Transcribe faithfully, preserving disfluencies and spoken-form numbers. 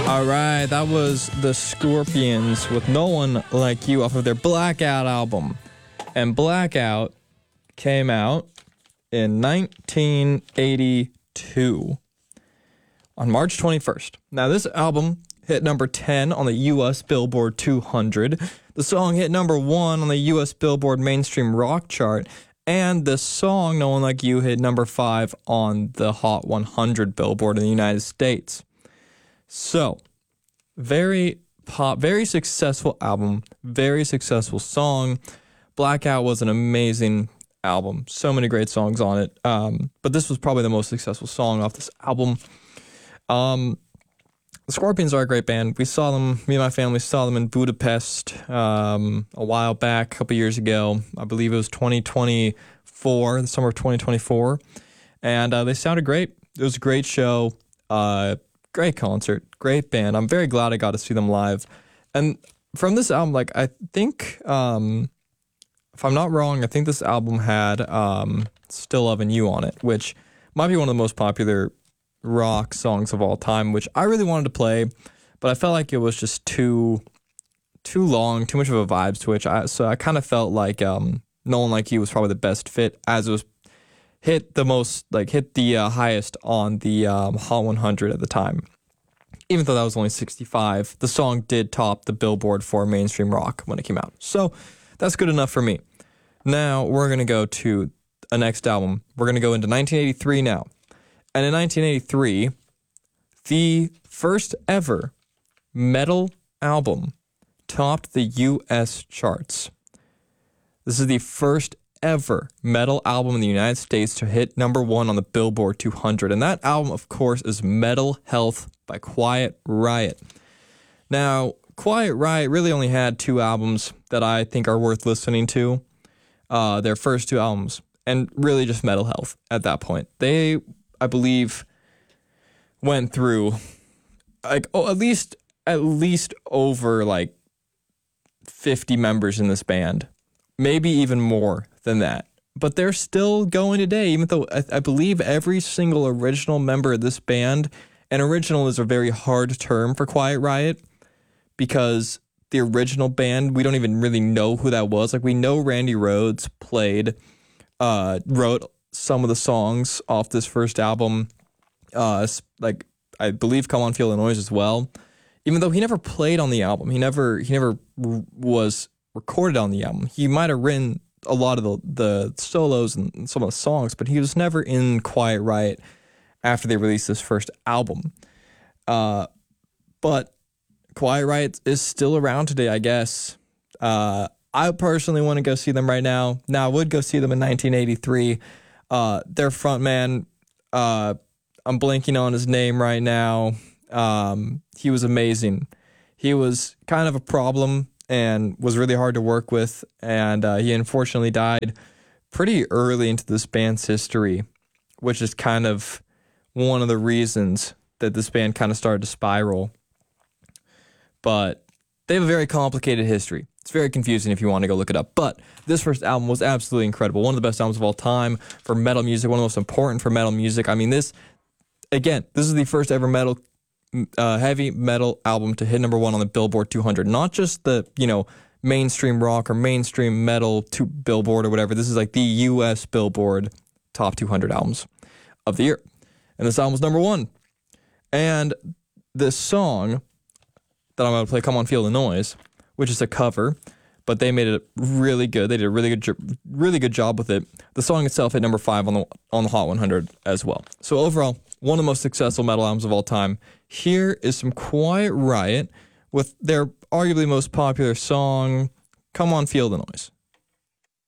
All right, that was the Scorpions with No One Like You off of their Blackout album. And Blackout came out in nineteen eighty-two on March twenty-first. Now, this album hit number ten on the U S Billboard two hundred. The song hit number one on the U S Billboard Mainstream Rock chart. And the song, No One Like You, hit number five on the Hot one hundred Billboard in the United States. So, very pop, very successful album, very successful song. Blackout was an amazing album. So many great songs on it. Um, but this was probably the most successful song off this album. Um, the Scorpions are a great band. We saw them, me and my family saw them in Budapest um, a while back, a couple years ago. I believe it was twenty twenty-four, the summer of twenty twenty-four. And uh, they sounded great. It was a great show. Uh, great concert. Great band. I'm very glad I got to see them live. And from this album, like, I think, um, if I'm not wrong, I think this album had um, Still Lovin' You on it, which might be one of the most popular rock songs of all time, which I really wanted to play, but I felt like it was just too too long, too much of a vibe switch. I, so I kind of felt like um, No One Like You was probably the best fit, as it was hit the most, like hit the uh, highest on the um, Hot one hundred at the time. Even though that was only sixty-five, the song did top the Billboard for mainstream rock when it came out. So that's good enough for me. Now we're going to go to a next album. We're going to go into nineteen eighty-three now. And in nineteen eighty-three, the first ever metal album topped the U S charts. This is the first ever metal album in the United States to hit number one on the Billboard two hundred. And that album, of course, is Metal Health by Quiet Riot. Now, Quiet Riot really only had two albums that I think are worth listening to. Uh, their first two albums. And really just Metal Health at that point. They, I believe, went through like oh, at least at least over like fifty members in this band. Maybe even more than that. But they're still going today, even though I, I believe every single original member of this band, and original is a very hard term for Quiet Riot, because the original band, we don't even really know who that was. Like, we know Randy Rhoads played, uh, wrote some of the songs off this first album. Uh, like, I believe Come On Feel the Noise as well. Even though he never played on the album. He never, he never r- was recorded on the album. He might have written a lot of the, the solos and some of the songs, but he was never in Quiet Riot after they released this first album. Uh, but Quiet Riot is still around today, I guess. Uh, I personally want to go see them right now. Now, I would go see them in nineteen eighty-three. Uh, their frontman, uh, I'm blanking on his name right now. Um, he was amazing. He was kind of a problem and was really hard to work with, and uh, he unfortunately died pretty early into this band's history, which is kind of one of the reasons that this band kind of started to spiral. But they have a very complicated history. It's very confusing if you want to go look it up. But this first album was absolutely incredible. One of the best albums of all time for metal music, one of the most important for metal music. I mean, this, again, this is the first ever metal, uh, heavy metal album to hit number one on the Billboard two hundred. Not just the, you know, mainstream rock or mainstream metal to Billboard or whatever. This is like the U S Billboard top two hundred albums of the year. And this album was number one. And this song that I'm going to play, Come On Feel the Noise, which is a cover, but they made it really good. They did a really good, jo- really good job with it. The song itself hit number five on the on the Hot one hundred as well. So overall, one of the most successful metal albums of all time. Here is some Quiet Riot with their arguably most popular song, Come On Feel the Noise.